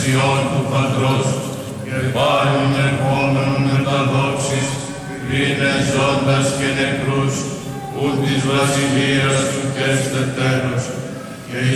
δεξιών του Πατρός, και πάλιν ερχόμενον με τα δόξης, κρίνε ζώντας και νεκρούς, ου της βασιλείας του και τέλος.